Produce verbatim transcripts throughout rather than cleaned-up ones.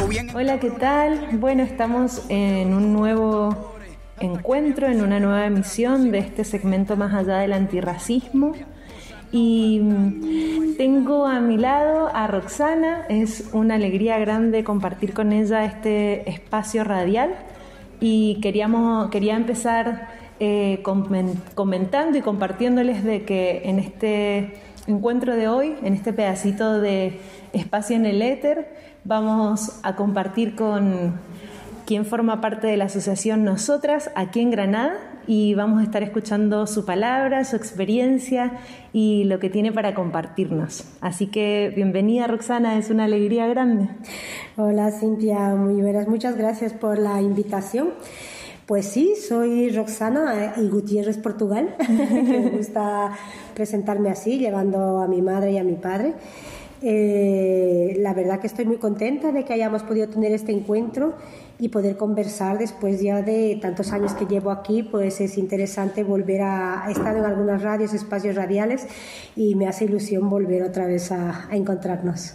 Hola, ¿qué tal? Bueno, estamos en un nuevo encuentro, en una nueva emisión de este segmento Más allá del antirracismo. Y tengo a mi lado a Roxana. Es una alegría grande compartir con ella este espacio radial. Y queríamos, quería empezar eh, comentando y compartiéndoles de que en este encuentro de hoy, en este pedacito de espacio en el éter, vamos a compartir con quien forma parte de la asociación Nosotras aquí en Granada, y vamos a estar escuchando su palabra, su experiencia y lo que tiene para compartirnos. Así que bienvenida, Roxana, es una alegría grande. Hola, Cintia, muy buenas, muchas gracias por la invitación. Pues sí, soy Roxana y Gutiérrez Portugal, que me gusta presentarme así, llevando a mi madre y a mi padre. Eh, la verdad que estoy muy contenta de que hayamos podido tener este encuentro y poder conversar después ya de tantos años que llevo aquí. Pues es interesante volver a... He estado en algunas radios, espacios radiales, y me hace ilusión volver otra vez a, a encontrarnos.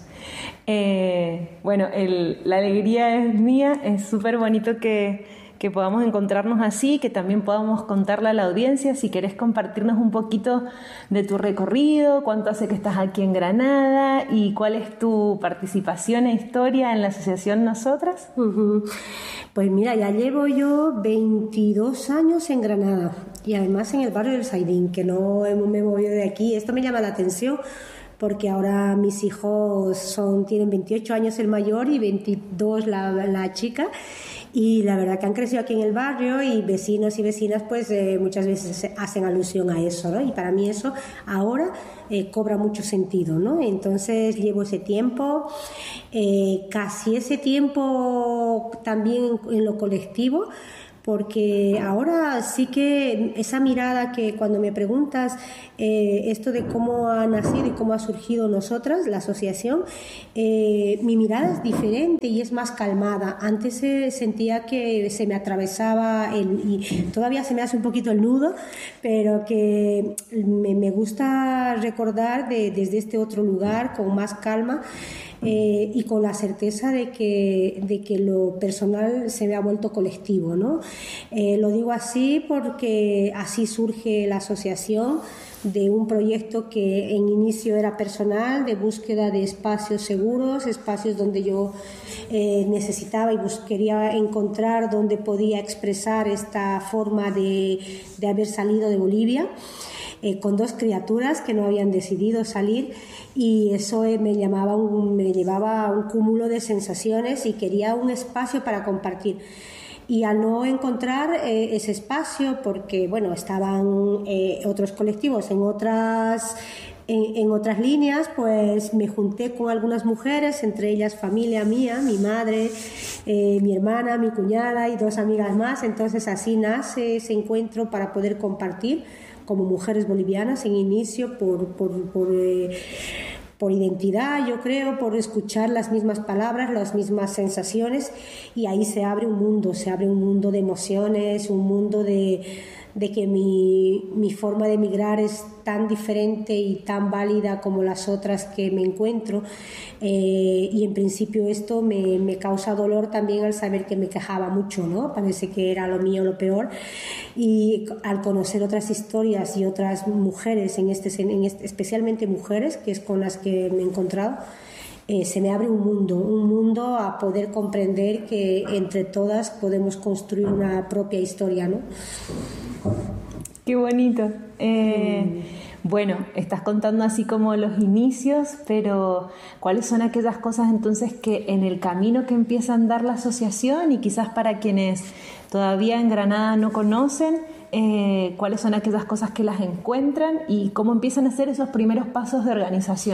Eh, bueno, el, la alegría es mía, es súper bonito que... que podamos encontrarnos así, que también podamos contarle a la audiencia. Si querés compartirnos un poquito de tu recorrido, cuánto hace que estás aquí en Granada y cuál es tu participación e historia en la asociación Nosotras. Uh-huh. Pues mira, ya llevo yo veintidós años en Granada, y además en el barrio del Saidín, que no me he movido de aquí. Esto me llama la atención porque ahora mis hijos son, tienen veintiocho años el mayor y veintidós la, la chica. Y la verdad que han crecido aquí en el barrio, y vecinos y vecinas pues eh, muchas veces hacen alusión a eso, ¿no? Y para mí eso ahora eh, cobra mucho sentido, ¿no? Entonces llevo ese tiempo, eh, casi ese tiempo también en, en lo colectivo, porque ahora sí que esa mirada que cuando me preguntas eh, esto de cómo ha nacido y cómo ha surgido Nosotras, la asociación, eh, mi mirada es diferente y es más calmada. Antes eh, sentía que se me atravesaba el, y todavía se me hace un poquito el nudo, pero que me, me gusta recordar de, desde este otro lugar con más calma. Eh, y con la certeza de que, de que lo personal se me ha vuelto colectivo, ¿no? Eh, lo digo así porque así surge la asociación, de un proyecto que en inicio era personal, de búsqueda de espacios seguros, espacios donde yo eh, necesitaba y bus- quería encontrar donde podía expresar esta forma de, de haber salido de Bolivia. Eh, con dos criaturas que no habían decidido salir, y eso eh, me, llamaba un, me llevaba a un cúmulo de sensaciones y quería un espacio para compartir. Y al no encontrar eh, ese espacio, porque bueno, estaban eh, otros colectivos en otras, en, en otras líneas, pues me junté con algunas mujeres, entre ellas familia mía, mi madre, eh, mi hermana, mi cuñada y dos amigas más. Entonces así nace ese encuentro para poder compartir como mujeres bolivianas en inicio, por, por, por, eh, por identidad, yo creo, por escuchar las mismas palabras, las mismas sensaciones, y ahí se abre un mundo, se abre un mundo de emociones, un mundo de, de que mi, mi forma de migrar es tan diferente y tan válida como las otras que me encuentro, eh, y en principio esto me, me causa dolor también al saber que me quejaba mucho, ¿no? Parece que era lo mío lo peor, y al conocer otras historias y otras mujeres, en este, en este, especialmente mujeres, que es con las que me he encontrado, eh, se me abre un mundo, un mundo a poder comprender que entre todas podemos construir una propia historia, ¿no? Qué bonito. Eh, mm. Bueno, estás contando así como los inicios, pero ¿cuáles son aquellas cosas entonces que en el camino que empieza a andar la asociación, y quizás para quienes todavía en Granada no conocen, eh, cuáles son aquellas cosas que las encuentran y cómo empiezan a hacer esos primeros pasos de organización?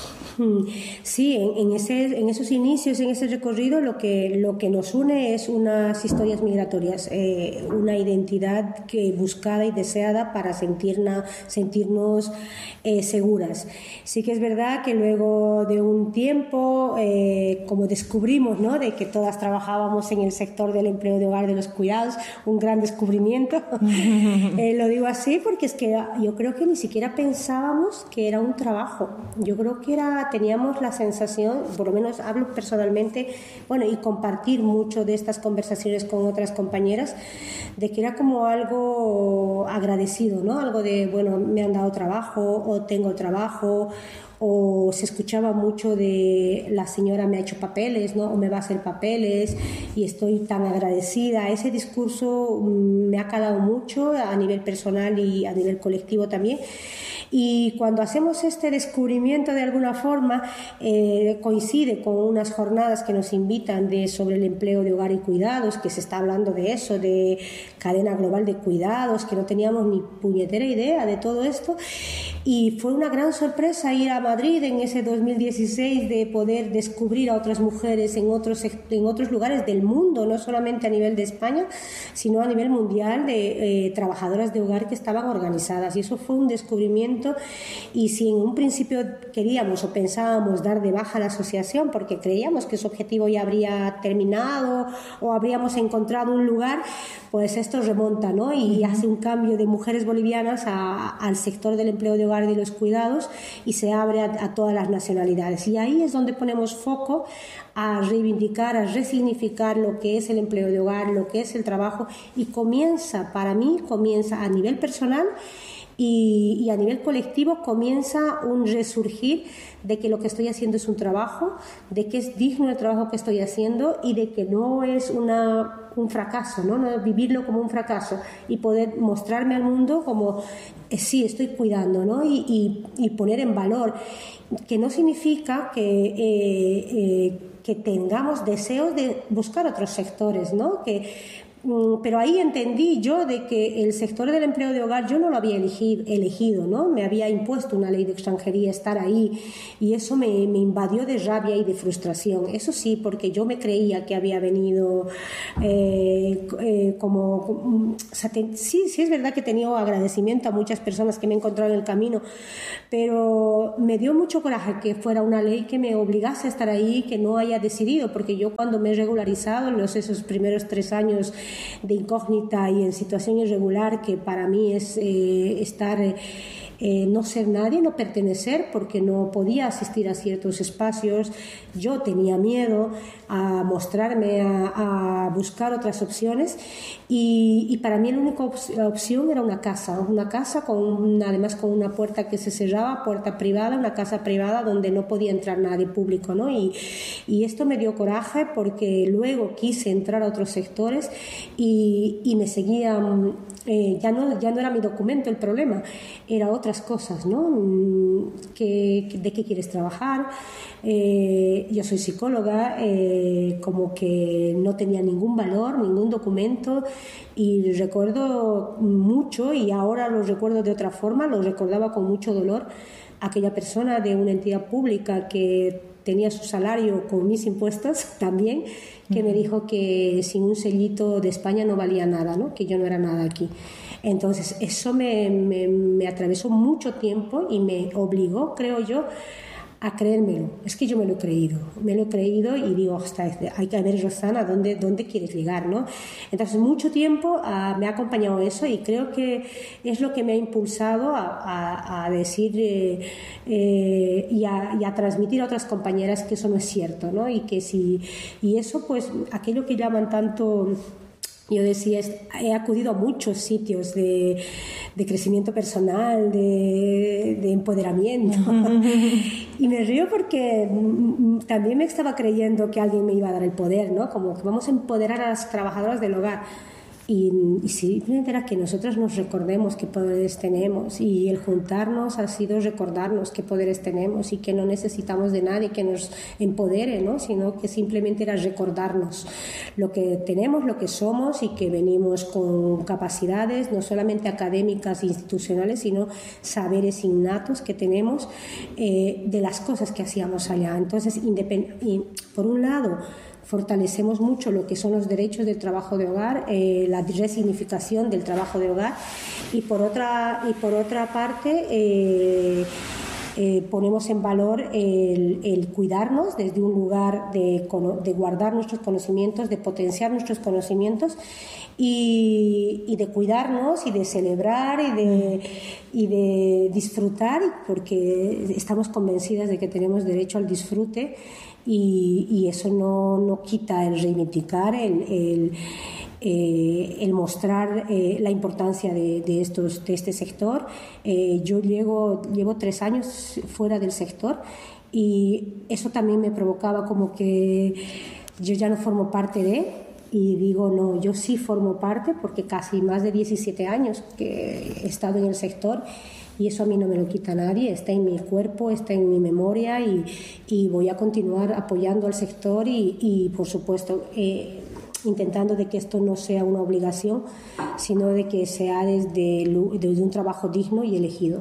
Sí, en, en, ese, en esos inicios, en ese recorrido, lo que, lo que nos une es unas historias migratorias, eh, una identidad que buscada y deseada para sentirna, sentirnos eh, seguras. Sí que es verdad que luego de un tiempo, eh, como descubrimos, ¿no?, de que todas trabajábamos en el sector del empleo de hogar, de los cuidados, un gran descubrimiento. eh, lo digo así porque es que yo creo que ni siquiera pensábamos que era un trabajo. Yo creo que era era, teníamos la sensación, por lo menos hablo personalmente, bueno, y compartir mucho de estas conversaciones con otras compañeras, de que era como algo agradecido, ¿no? Algo de, bueno, me han dado trabajo o tengo trabajo, o se escuchaba mucho de la señora me ha hecho papeles, ¿no? O me va a hacer papeles y estoy tan agradecida. Ese discurso me ha calado mucho a nivel personal y a nivel colectivo también. Y cuando hacemos este descubrimiento de alguna forma eh, coincide con unas jornadas que nos invitan de, sobre el empleo de hogar y cuidados, que se está hablando de eso, de cadena global de cuidados, que no teníamos ni puñetera idea de todo esto, y fue una gran sorpresa ir a Madrid en ese dos mil dieciséis de poder descubrir a otras mujeres en otros, en otros lugares del mundo, no solamente a nivel de España, sino a nivel mundial, de eh, trabajadoras de hogar que estaban organizadas, y eso fue un descubrimiento. Y si en un principio queríamos o pensábamos dar de baja la asociación porque creíamos que su objetivo ya habría terminado o habríamos encontrado un lugar, pues esto remonta, ¿no? Y hace un cambio de mujeres bolivianas a, al sector del empleo de hogar y de los cuidados, y se abre a, a todas las nacionalidades. Y ahí es donde ponemos foco a reivindicar, a resignificar lo que es el empleo de hogar, lo que es el trabajo, y comienza, para mí, comienza a nivel personal Y, y a nivel colectivo comienza un resurgir de que lo que estoy haciendo es un trabajo, de que es digno el trabajo que estoy haciendo y de que no es una, un fracaso, ¿no? No vivirlo como un fracaso y poder mostrarme al mundo como eh, sí, estoy cuidando, ¿no? y, y, y poner en valor, que no significa que, eh, eh, que tengamos deseos de buscar otros sectores, ¿no? Que pero ahí entendí yo de que el sector del empleo de hogar yo no lo había elegido, elegido ¿no? Me había impuesto una ley de extranjería estar ahí, y eso me, me invadió de rabia y de frustración. Eso sí, porque yo me creía que había venido eh, eh, como... O sea, te, sí, sí es verdad que he tenido agradecimiento a muchas personas que me he encontrado en el camino, pero me dio mucho coraje que fuera una ley que me obligase a estar ahí, que no haya decidido, porque yo cuando me he regularizado en los, esos primeros tres años de incógnita y en situación irregular, que para mí es eh, estar eh, no ser nadie, no pertenecer, porque no podía asistir a ciertos espacios, yo tenía miedo a mostrarme, a, a buscar otras opciones, y, y para mí la única op opción era una casa, una casa con una, además con una puerta que se cerraba, puerta privada, una casa privada donde no podía entrar nadie público, ¿no? Y, y esto me dio coraje porque luego quise entrar a otros sectores y, y me seguían, eh, ya, no, ya no era mi documento el problema, era otras cosas, ¿no? ¿Qué, ¿De qué quieres trabajar? Eh, yo soy psicóloga, eh, como que no tenía ningún valor, ningún documento, y recuerdo mucho, y ahora lo recuerdo de otra forma, lo recordaba con mucho dolor, aquella persona de una entidad pública que tenía su salario con mis impuestos también, que me dijo que sin un sellito de España no valía nada, ¿no? Que yo no era nada aquí. Entonces eso me, me, me atravesó mucho tiempo y me obligó, creo yo, a creérmelo. Es que yo me lo he creído, me lo he creído y digo, ostras, hay que ver, Rosana, ¿dónde, dónde quieres llegar, ¿no? Entonces, mucho tiempo uh, me ha acompañado eso, y creo que es lo que me ha impulsado a, a, a decir eh, eh, y, a, y a transmitir a otras compañeras que eso no es cierto, ¿no? Y que si, y eso, pues, aquello que llaman tanto... Yo decía, he acudido a muchos sitios de, de crecimiento personal, de, de empoderamiento. Y me río porque también me estaba creyendo que alguien me iba a dar el poder, ¿no? Como que vamos a empoderar a las trabajadoras del hogar. Y, y simplemente era que nosotros nos recordemos qué poderes tenemos, y el juntarnos ha sido recordarnos qué poderes tenemos y que no necesitamos de nadie que nos empodere, ¿no? Sino que simplemente era recordarnos lo que tenemos, lo que somos, y que venimos con capacidades no solamente académicas e institucionales, sino saberes innatos que tenemos eh, de las cosas que hacíamos allá. Entonces, y por un lado, fortalecemos mucho lo que son los derechos del trabajo de hogar, eh, la resignificación del trabajo de hogar, y por otra, y por otra parte eh, eh, ponemos en valor el, el cuidarnos desde un lugar de, de guardar nuestros conocimientos, de potenciar nuestros conocimientos y, y de cuidarnos y de celebrar y de, y de disfrutar, porque estamos convencidas de que tenemos derecho al disfrute y, y eso no, no quita el reivindicar, el, el Eh, el mostrar eh, la importancia de, de, estos, de este sector. Eh, yo llevo, llevo tres años fuera del sector y eso también me provocaba como que yo ya no formo parte de, y digo, no, yo sí formo parte porque casi más de diecisiete años que he estado en el sector y eso a mí no me lo quita nadie, está en mi cuerpo, está en mi memoria y, y voy a continuar apoyando al sector y, y por supuesto, eh, intentando de que esto no sea una obligación, sino de que sea desde, desde un trabajo digno y elegido.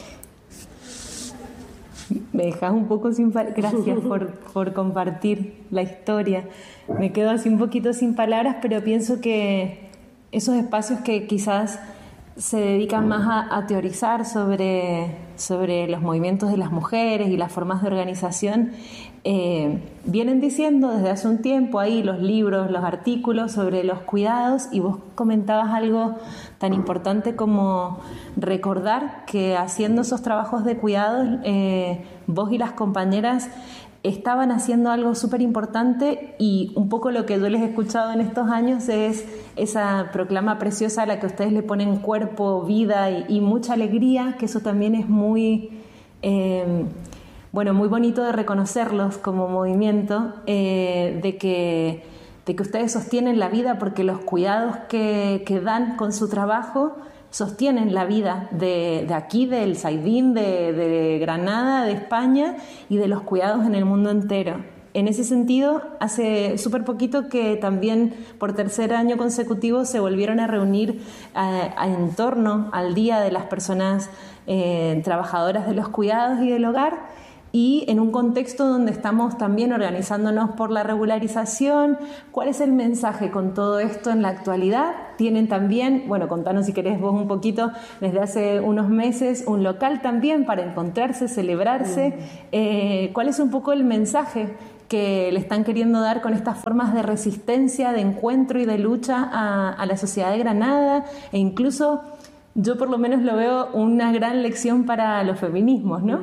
Me dejas un poco sin palabras. Gracias por, por compartir la historia. Me quedo así un poquito sin palabras, pero pienso que esos espacios que quizás se dedican más a, a teorizar sobre, sobre los movimientos de las mujeres y las formas de organización, eh, vienen diciendo desde hace un tiempo ahí los libros, los artículos sobre los cuidados, y vos comentabas algo tan importante como recordar que haciendo esos trabajos de cuidados, eh, vos y las compañeras estaban haciendo algo súper importante, y un poco lo que yo les he escuchado en estos años es esa proclama preciosa a la que ustedes le ponen cuerpo, vida y, y mucha alegría, que eso también es muy, eh, bueno, muy bonito de reconocerlos como movimiento, eh, de que, de que ustedes sostienen la vida, porque los cuidados que, que dan con su trabajo sostienen la vida de, de aquí, del Saidín, de, de Granada, de España y de los cuidados en el mundo entero. En ese sentido, hace súper poquito que también por tercer año consecutivo se volvieron a reunir a, a, en torno al Día de las Personas eh, Trabajadoras de los Cuidados y del Hogar, y en un contexto donde estamos también organizándonos por la regularización. ¿Cuál es el mensaje con todo esto en la actualidad? Tienen también, bueno, contanos si querés vos un poquito, desde hace unos meses un local también para encontrarse, celebrarse. Mm. Eh, ¿Cuál es un poco el mensaje que le están queriendo dar con estas formas de resistencia, de encuentro y de lucha a, a la sociedad de Granada? E incluso yo por lo menos lo veo una gran lección para los feminismos, ¿no?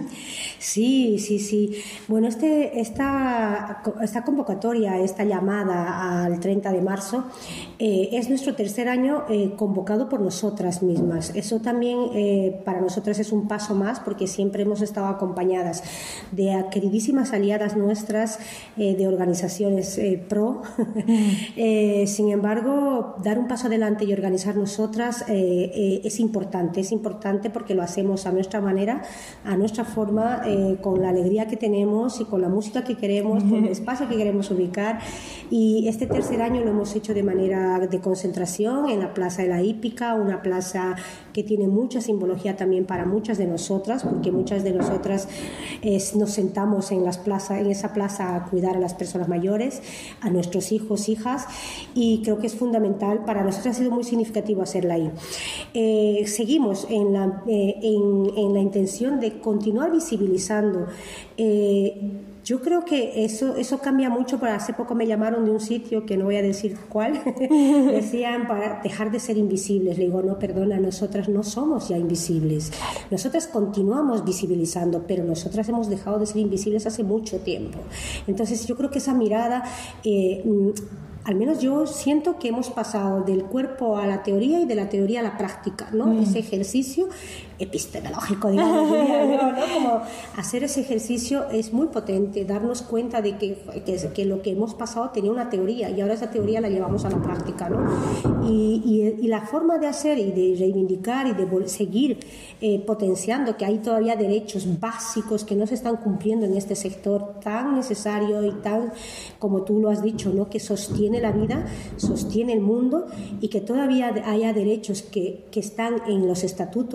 Sí, sí, sí. Bueno, este, esta, esta convocatoria, esta llamada al treinta de marzo, eh, es nuestro tercer año eh, convocado por nosotras mismas. Eso también eh, para nosotras es un paso más, porque siempre hemos estado acompañadas de queridísimas aliadas nuestras, eh, de organizaciones eh, pro. eh, sin embargo, dar un paso adelante y organizar nosotras eh, eh, es importante, es importante porque lo hacemos a nuestra manera, a nuestra forma, eh, con la alegría que tenemos y con la música que queremos, con el espacio que queremos ubicar. Y este tercer año lo hemos hecho de manera de concentración en la Plaza de la Hípica, una plaza que tiene mucha simbología también para muchas de nosotras, porque muchas de nosotras eh, nos sentamos en, las plazas, en esa plaza a cuidar a las personas mayores, a nuestros hijos, hijas, y creo que es fundamental. Para nosotros ha sido muy significativo hacerla ahí. Eh, seguimos en la, eh, en, en la intención de continuar visibilizando. Eh, Yo creo que eso, eso cambia mucho. Para hace poco me llamaron de un sitio que no voy a decir cuál, decían para dejar de ser invisibles. Le digo, no, perdona, nosotras no somos ya invisibles. Nosotras continuamos visibilizando, pero nosotras hemos dejado de ser invisibles hace mucho tiempo. Entonces yo creo que esa mirada, eh, al menos yo siento que hemos pasado del cuerpo a la teoría y de la teoría a la práctica, ¿no? Mm. Ese ejercicio epistemológico, digamos, ¿no? ¿no? Como hacer ese ejercicio es muy potente, darnos cuenta de que, que, que lo que hemos pasado tenía una teoría y ahora esa teoría la llevamos a la práctica, ¿no? Y, y, y la forma de hacer y de reivindicar y de seguir eh, potenciando que hay todavía derechos básicos que no se están cumpliendo en este sector tan necesario y tan, como tú lo has dicho, ¿no? Que sostiene la vida, sostiene el mundo, y que todavía haya derechos que, que están en los estatutos,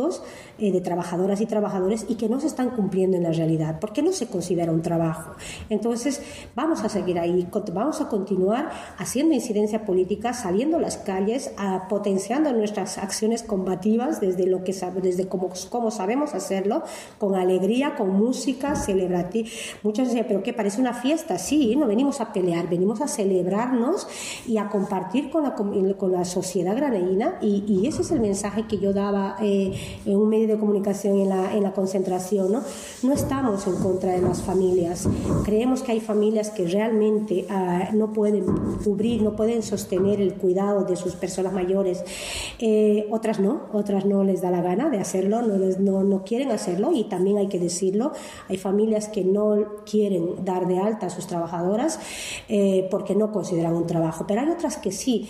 eh, de trabajadoras y trabajadores y que no se están cumpliendo en la realidad, porque no se considera un trabajo. Entonces vamos a seguir ahí, vamos a continuar haciendo incidencia política, saliendo a las calles, a, potenciando nuestras acciones combativas desde lo que desde cómo, cómo sabemos hacerlo, con alegría, con música, celebrativa. Muchos dicen, pero ¿qué? Parece una fiesta. Sí, no venimos a pelear, venimos a celebrarnos y a compartir con la, con la sociedad granadina, y, y ese es el mensaje que yo daba eh, en un medio de comunicación en la, en la concentración, ¿no? No estamos en contra de las familias, creemos que hay familias que realmente uh, no pueden cubrir, no pueden sostener el cuidado de sus personas mayores, eh, otras no, otras no les da la gana de hacerlo, no, les, no, no quieren hacerlo, y también hay que decirlo, hay familias que no quieren dar de alta a sus trabajadoras eh, porque no consideran un trabajo, pero hay otras que sí,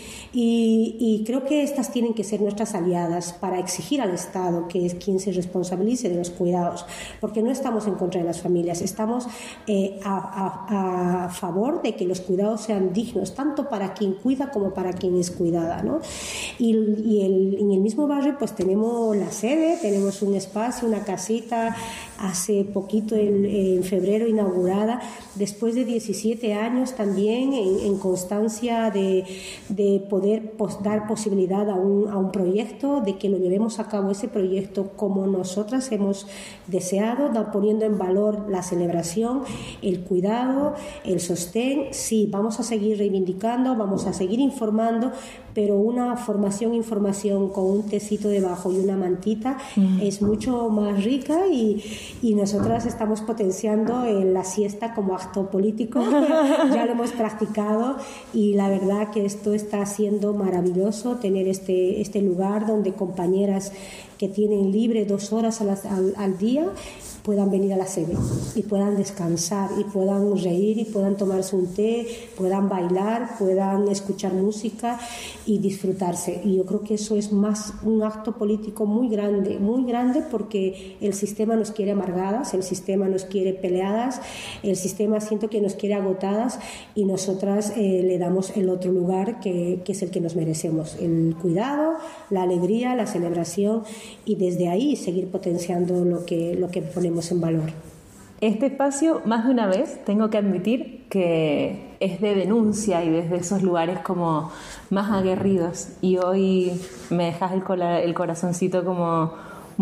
y, y creo que estas tienen que ser nuestras aliadas para exigir al Estado que es quien se responsabilice de los cuidados, porque no estamos en contra de las familias, estamos eh, a, a, a favor de que los cuidados sean dignos, tanto para quien cuida como para quien es cuidada, ¿no? Y, y el, en el mismo barrio pues tenemos la sede, tenemos un espacio, una casita, hace poquito el, en febrero inaugurada, después de diecisiete años también en, en constancia de, de poder pos, dar posibilidad a un, a un proyecto, de que lo llevemos a cabo ese proyecto como nosotras hemos deseado, da, poniendo en valor la celebración, el cuidado, el sostén. Sí, vamos a seguir reivindicando, vamos a seguir informando, pero una formación, información con un tecito debajo y una mantita mm. es mucho más rica, y, y nosotras estamos potenciando en la siesta como acto político, ya lo hemos practicado, y la verdad que esto está siendo maravilloso, tener este, este lugar donde compañeras que tienen libre dos horas a las, al, al día puedan venir a la sede y puedan descansar y puedan reír y puedan tomarse un té, puedan bailar, puedan escuchar música y disfrutarse. Y yo creo que eso es más un acto político muy grande, muy grande, porque el sistema nos quiere amargadas, el sistema nos quiere peleadas, el sistema siento que nos quiere agotadas, y nosotras eh, le damos el otro lugar que, que es el que nos merecemos, el cuidado, la alegría, la celebración, y desde ahí seguir potenciando lo que, lo que ponemos en valor. Este espacio, más de una vez, tengo que admitir que es de denuncia y desde esos lugares como más aguerridos, y hoy me dejas el, cola, el corazoncito como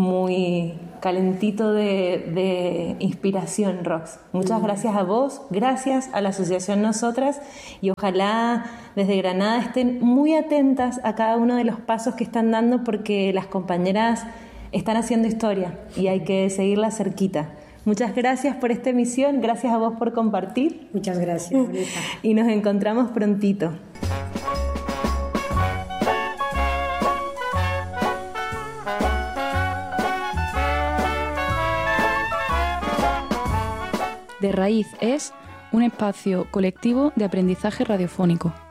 muy calentito de, de inspiración, Rox. Muchas gracias a vos, gracias a la Asociación Nosotras, y ojalá desde Granada estén muy atentas a cada uno de los pasos que están dando, porque las compañeras están haciendo historia y hay que seguirla cerquita. Muchas gracias por esta emisión, gracias a vos por compartir. Muchas gracias, Bonita. Y nos encontramos prontito. De Raíz es un espacio colectivo de aprendizaje radiofónico.